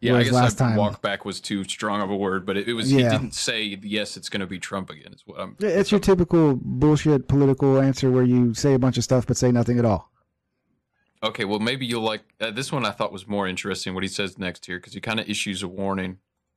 Yeah, I Whereas guess last time, walk back was too strong of a word, but it was. He yeah, didn't say yes. It's going to be Trump again. Is what I'm. yeah, it's your typical bullshit political answer where you say a bunch of stuff but say nothing at all. Okay, well maybe you'll like this one. I thought was more interesting what he says next here because he kind of issues a warning.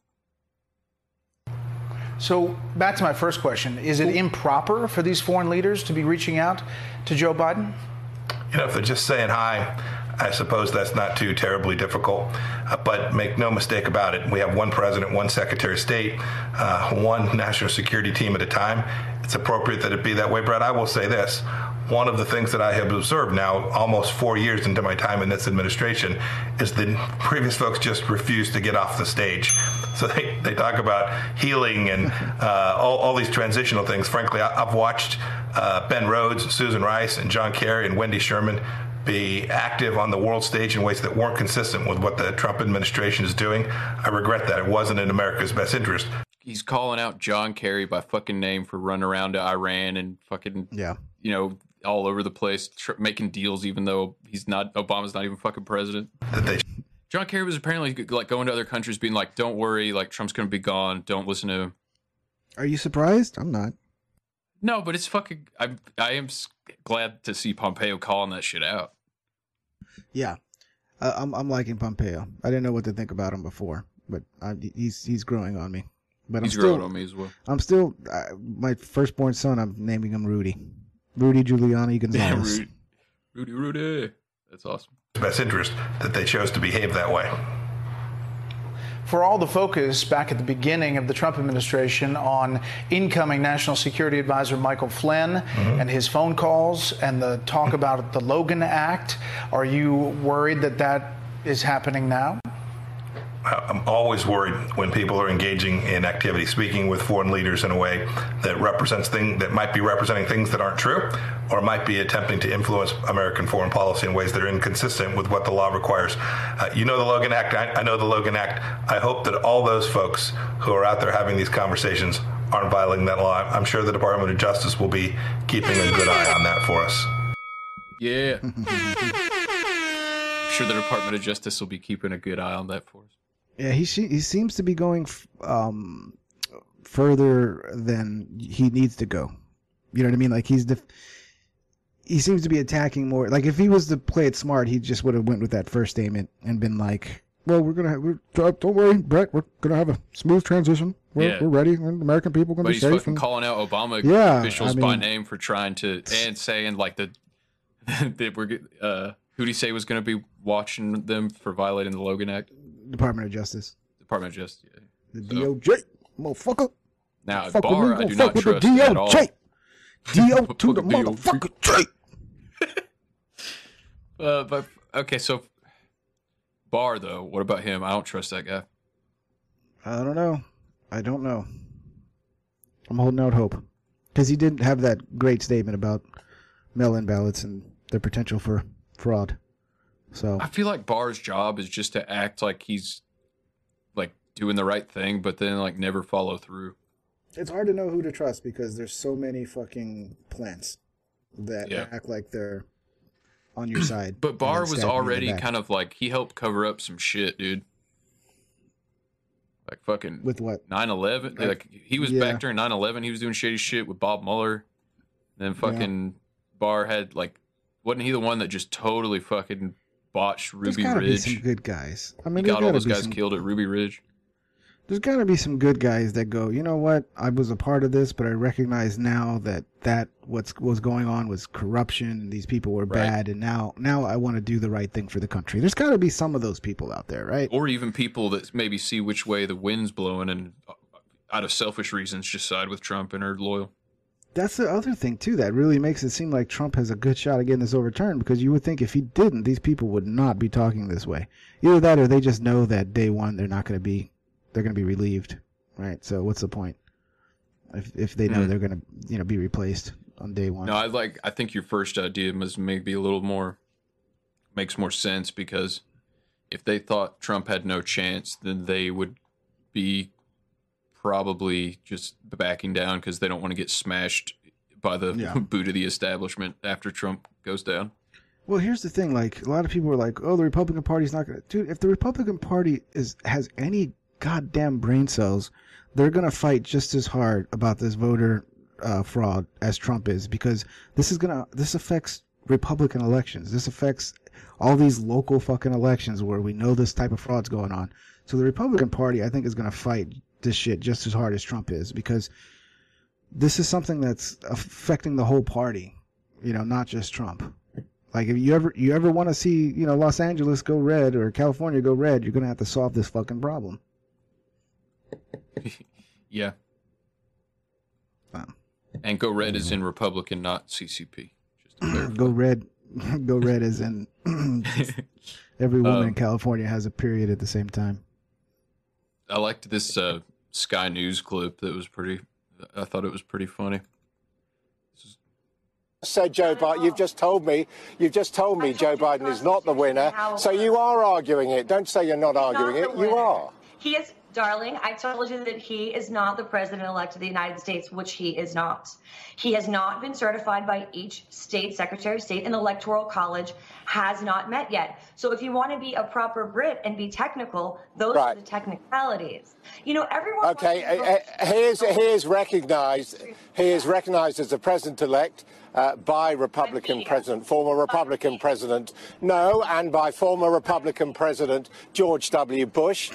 So back to my first question: is it improper for these foreign leaders to be reaching out to Joe Biden? You know, if they're just saying hi, I suppose that's not too terribly difficult. But make no mistake about it, we have one president, one secretary of state, one national security team at a time. It's appropriate that it be that way. Brett, I will say this. One of the things that I have observed now, almost 4 years into my time in this administration, is that previous folks just refuse to get off the stage. So they talk about healing and all these transitional things. Frankly, I've watched Ben Rhodes, Susan Rice, and John Kerry and Wendy Sherman be active on the world stage in ways that weren't consistent with what the Trump administration is doing. I regret that. It wasn't in America's best interest. He's calling out John Kerry by fucking name for running around to Iran and fucking, you know, all over the place, making deals even though Obama's not even fucking president. John Kerry was apparently like going to other countries being like, don't worry, like Trump's going to be gone. Don't listen to him. Are you surprised? I'm not. No, but it's fucking, I am glad to see Pompeo calling that shit out. Yeah. I'm liking Pompeo. I didn't know what to think about him before, but he's growing on me. But he's growing on me as well. I'm still, my firstborn son, I'm naming him Rudy. Rudy Giuliani Gonzalez. Yeah, Rudy. That's awesome. Best interest that they chose to behave that way. For all the focus back at the beginning of the Trump administration on incoming National Security Advisor Michael Flynn and his phone calls and the talk about the Logan Act, are you worried that that is happening now? I'm always worried when people are engaging in activity, speaking with foreign leaders in a way that represents things that might be representing things that aren't true, or might be attempting to influence American foreign policy in ways that are inconsistent with what the law requires. You know the Logan Act. I know the Logan Act. I hope that all those folks who are out there having these conversations aren't violating that law. I'm sure the Department of Justice will be keeping a good eye on that for us. Yeah. I'm sure the Department of Justice will be keeping a good eye on that for us. Yeah, he seems to be going further than he needs to go. You know what I mean? Like he seems to be attacking more. Like if he was to play it smart, he just would have went with that first statement and been like, "Well, don't worry, Brett. We're gonna have a smooth transition. We're ready. And the American people are gonna be safe." But he's fucking calling out Obama officials by name for trying to and saying like that we're who'd he say was gonna be watching them for violating the Logan Act? Department of Justice. Department of Justice, yeah. The DOJ, motherfucker. Now, Barr, I do not trust at all. DO to the motherfucker J. But, okay, so Barr, though, what about him? I don't trust that guy. I don't know. I'm holding out hope. Because he didn't have that great statement about mail-in ballots and their potential for fraud. So I feel like Barr's job is just to act like he's like doing the right thing, but then like never follow through. It's hard to know who to trust because there's so many fucking plants that act like they're on your side. But Barr was already kind of like he helped cover up some shit, dude. Like fucking with what 9/11. Like he was back during 9/11. He was doing shady shit with Bob Mueller. And then fucking Barr had like, wasn't he the one that just totally fucking botched Ruby Ridge? There's gotta be some good guys. I mean, he got all those guys killed at Ruby Ridge. There's got to be some good guys that go, you know what? I was a part of this, but I recognize now that what was going on was corruption and these people were bad, and now I want to do the right thing for the country. There's got to be some of those people out there, right? Or even people that maybe see which way the wind's blowing and out of selfish reasons just side with Trump and are loyal. That's the other thing, too, that really makes it seem like Trump has a good shot of getting this overturned, because you would think if he didn't, these people would not be talking this way. Either that or they just know that day one they're going to be relieved, right? So what's the point if they know they're going to be replaced on day one? No, I think your first idea was maybe a little more, makes more sense, because if they thought Trump had no chance, then they would be probably just backing down because they don't want to get smashed by the boot of the establishment after Trump goes down. Well, here's the thing. Like, a lot of people are like, "Oh, the Republican Party's not going to." Dude, if the Republican Party has any goddamn brain cells, they're going to fight just as hard about this voter fraud as Trump is, because this affects Republican elections. This affects all these local fucking elections where we know this type of fraud's going on. So the Republican Party, I think, is going to fight this shit just as hard as Trump is, because this is something that's affecting the whole party, not just Trump. Like, if you ever want to see, Los Angeles go red or California go red, you're going to have to solve this fucking problem. Yeah. And go red is in Republican, not CCP. Just to go red as in every woman in California has a period at the same time. I liked this Sky News clip that was I thought it was pretty funny. Said Joe Biden, you've just told me Joe Biden is not the winner. So you are arguing it. Don't say you're not arguing it. You are. He is, darling. I told you that he is not the president-elect of the United States, which he is not. He has not been certified by each state secretary of state, and the Electoral College has not met yet. So if you want to be a proper Brit and be technical, those are the technicalities. Everyone. Okay, he is recognized as the president-elect by Republican president, former Republican president, and by former Republican President George W. Bush.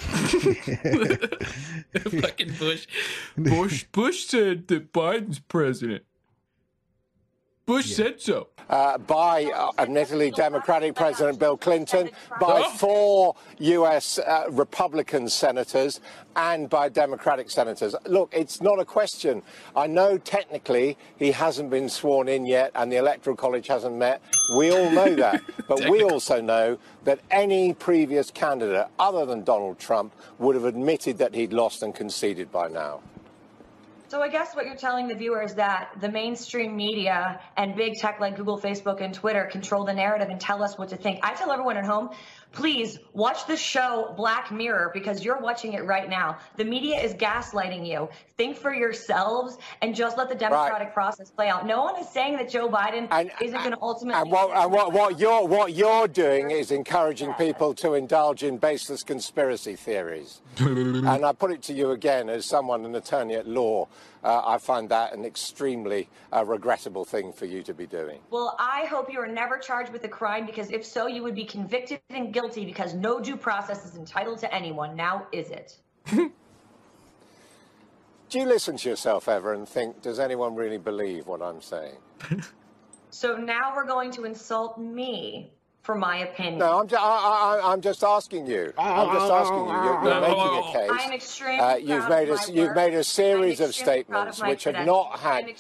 Fucking Bush. Bush said that Biden's president. Bush said so. By, admittedly, Democratic President Bill Clinton, by 4 U.S. Republican senators, and by Democratic senators. Look, it's not a question. I know technically he hasn't been sworn in yet and the Electoral College hasn't met. We all know that. But we also know that any previous candidate other than Donald Trump would have admitted that he'd lost and conceded by now. So I guess what you're telling the viewer is that the mainstream media and big tech like Google, Facebook, and Twitter control the narrative and tell us what to think. I tell everyone at home, please watch the show Black Mirror, because you're watching it right now. The media is gaslighting you. Think for yourselves and just let the democratic process play out. No one is saying that Joe Biden isn't going to ultimately. And what you're doing is encouraging people to indulge in baseless conspiracy theories. And I put it to you again, as someone, an attorney at law, I find that an extremely regrettable thing for you to be doing. Well, I hope you are never charged with a crime, because if so, you would be convicted and guilty, because no due process is entitled to anyone. Now, is it? Do you listen to yourself ever and think, does anyone really believe what I'm saying? So now we're going to insult me for my opinion. No, I'm just asking you. I'm just asking you. You're making a case. I'm extremely you've made a series of statements which have not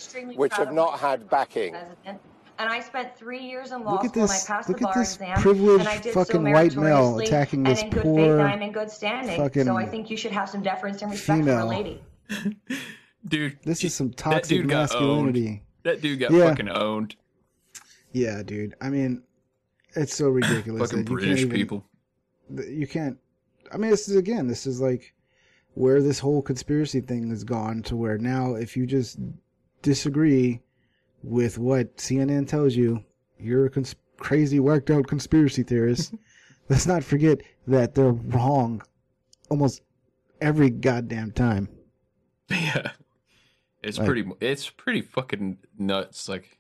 had backing. And I spent 3 years in law school and I passed the bar exam. Privileged and I did fucking so white male attacking this and in good poor faith, and I'm in good standing. So I fucking think you should have some deference and respect for a lady. Dude, this is some toxic masculinity. That dude got fucking owned. Yeah, dude. I mean, it's so ridiculous. Fucking British people. You can't. I mean, this is like where this whole conspiracy thing has gone to, where now if you just disagree with what CNN tells you, you're a crazy, worked out conspiracy theorist. Let's not forget that they're wrong almost every goddamn time. Yeah, it's pretty fucking nuts. Like,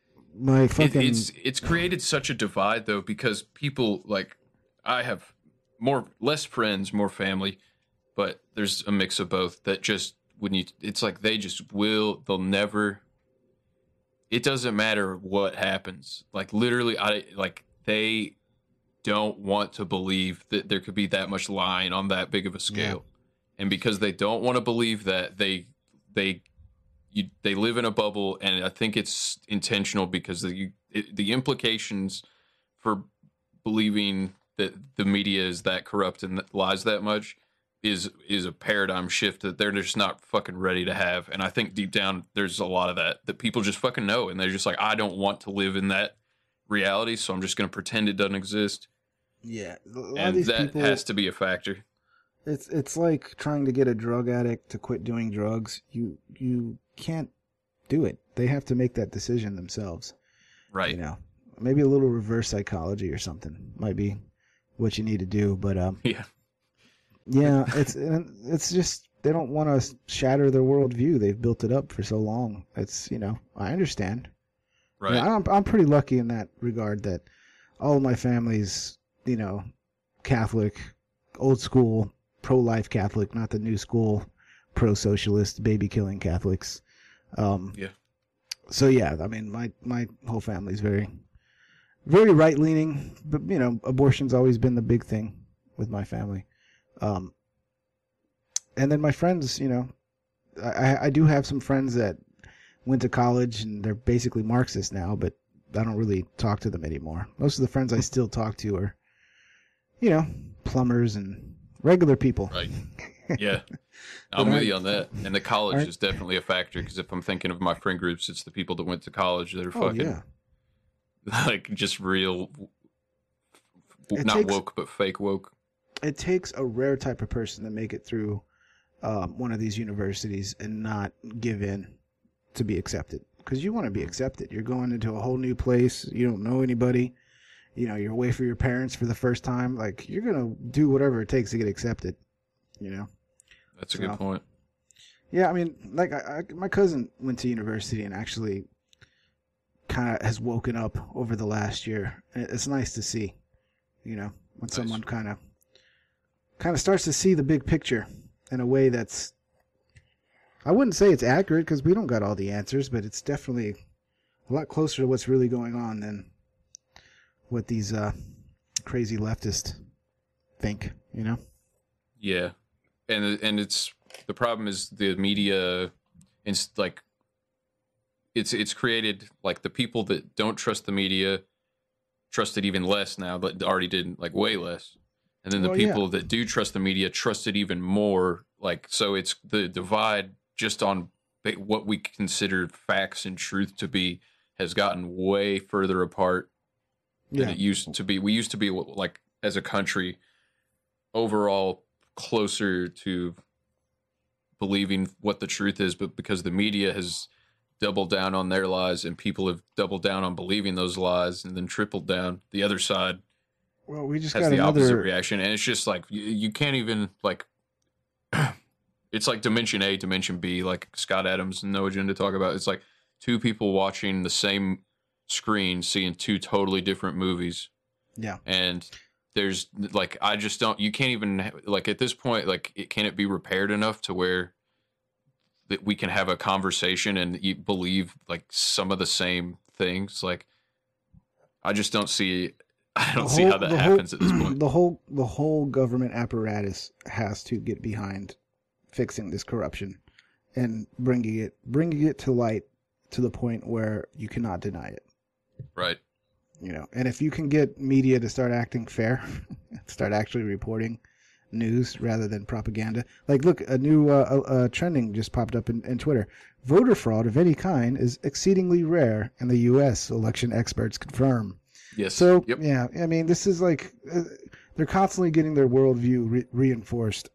it's created such a divide though, because people, like, I have less friends, more family, but there's a mix of both that just it's like they'll never. It doesn't matter what happens. Like, literally, they don't want to believe that there could be that much lying on that big of a scale. Yeah. And because they don't want to believe that, they live in a bubble, and I think it's intentional, because the implications for believing that the media is that corrupt and lies that much is a paradigm shift that they're just not fucking ready to have. And I think deep down there's a lot of that people just fucking know, and they're just like, I don't want to live in that reality, so I'm just going to pretend it doesn't exist. Yeah, and that has to be a factor. It's like trying to get a drug addict to quit doing drugs. You can't do it. They have to make that decision themselves. Right. maybe a little reverse psychology or something might be what you need to do. But yeah, it's just they don't want to shatter their worldview. They've built it up for so long. It's I understand. Right. Yeah, I'm pretty lucky in that regard that all of my family's Catholic, old school, pro-life Catholic, not the new school pro-socialist, baby-killing Catholics. So yeah, I mean, my whole family's very, very right-leaning, but abortion's always been the big thing with my family. And then my friends, I do have some friends that went to college and they're basically Marxists now, but I don't really talk to them anymore. Most of the friends I still talk to are, plumbers and regular people. Right. Yeah. I'm with you on that. And the college is definitely a factor, because if I'm thinking of my friend groups, it's the people that went to college that are fucking like just real, woke, but fake woke. It takes a rare type of person to make it through one of these universities and not give in to be accepted, because you want to be accepted. You're going into a whole new place. You don't know anybody. You're away from your parents for the first time. Like, you're going to do whatever it takes to get accepted, That's a good point. Yeah, I mean, like, my cousin went to university and actually kind of has woken up over the last year. It's nice to see, when someone kind of starts to see the big picture in a way that's, I wouldn't say it's accurate, because we don't got all the answers, but it's definitely a lot closer to what's really going on than what these crazy leftists think, Yeah. And it's, the problem is the media, it's like, it's created, like, the people that don't trust the media trust it even less now, but already did, like, way less. And then the people that do trust the media trust it even more. Like, so it's the divide just on what we consider facts and truth to be has gotten way further apart than it used to be. We used to be, like, as a country, overall closer to believing what the truth is, but because the media has doubled down on their lies and people have doubled down on believing those lies and then tripled down, the other side we just has got the opposite reaction. And it's just like, you can't even, like, it's like Dimension A, Dimension B, like Scott Adams and No Agenda talk about. It's like two people watching the same screen, seeing two totally different movies. Yeah. And there's, like, I just don't, you can't even, like, at this point, like, can it be repaired enough to where that we can have a conversation and you believe, like, some of the same things? Like, I just don't see, how that happens at this point. The whole government apparatus has to get behind fixing this corruption and bringing it to light to the point where you cannot deny it. Right. And if you can get media to start acting fair, start actually reporting news rather than propaganda. Like, look, a new trending just popped up in Twitter. Voter fraud of any kind is exceedingly rare in the U.S., election experts confirm. Yes. So, yeah, I mean, this is like, they're constantly getting their worldview reinforced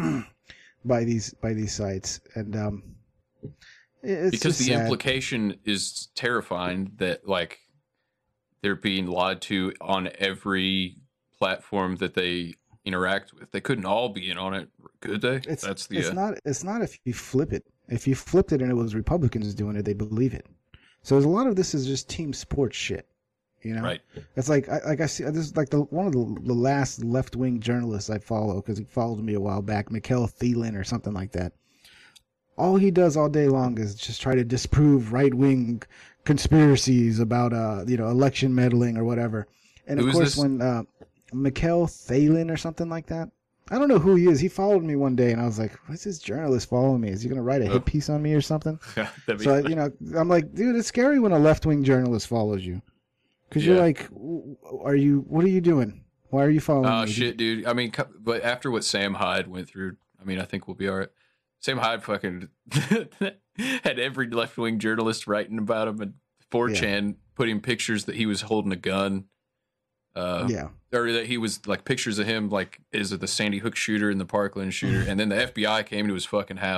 by these sites. And it's because the sad. implication is terrifying that, like, they're being lied to on every platform that they interact with. They couldn't all be in on it, could they? It's not if you flip it. If you flipped it and it was Republicans doing it, they believe it. So there's a lot of this is just team sports shit. Right. It's like I see this is like one of the last left wing journalists I follow, because he followed me a while back, Mikhail Thielen or something like that. All he does all day long is just try to disprove right wing conspiracies about election meddling or whatever. And of course, when Mikhail Thielen or something like that, I don't know who he is. He followed me one day, and I was like, "What's this journalist following me? Is he going to write a hit piece on me or something?" Yeah, so I'm like, dude, it's scary when a left wing journalist follows you. Because you're like, what are you doing? Why are you following me? Oh, shit, dude. I mean, but after what Sam Hyde went through, I mean, I think we'll be all right. Sam Hyde fucking had every left-wing journalist writing about him, and 4chan putting pictures that he was holding a gun. Or that he was, like, pictures of him, like, is it the Sandy Hook shooter and the Parkland shooter? And then the FBI came to his fucking house.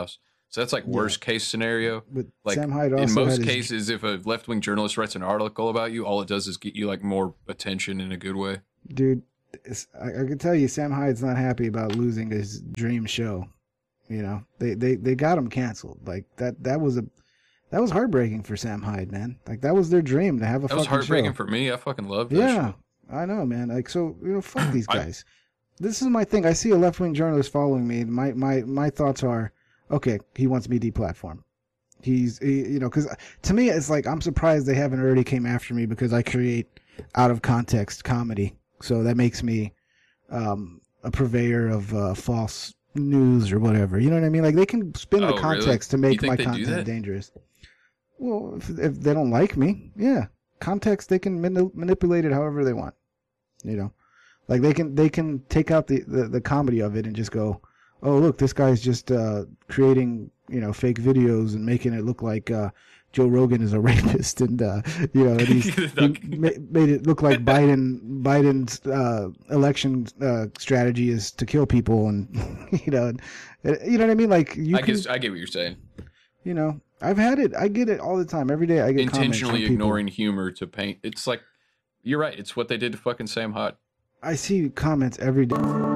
So that's like worst case scenario. But like Sam Hyde also in most had cases, if a left wing journalist writes an article about you, all it does is get you like more attention in a good way. Dude, I can tell you, Sam Hyde's not happy about losing his dream show. You know, they got him canceled. Like that was heartbreaking for Sam Hyde, man. Like that was their dream to have a. That was heartbreaking show. for me. I fucking loved that. Yeah, show. I know, man. Like so, fuck these guys. This is my thing. I see a left wing journalist following me. My thoughts are, okay, he wants me deplatformed. Because to me it's like I'm surprised they haven't already came after me because I create out of context comedy. So that makes me a purveyor of false news or whatever. You know what I mean? Like they can spin the context to make my content dangerous. Well, if they don't like me, yeah, context they can manipulate it however they want. Like they can take out the comedy of it and just go, oh look, this guy's just creating fake videos and making it look like Joe Rogan is a rapist, and and he made it look like Biden's election strategy is to kill people, and you know what I mean. Like I get what you're saying. I've had it. I get it all the time. Every day I get intentionally ignoring humor to paint. It's like you're right. It's what they did to fucking Sam Hyde. I see comments every day.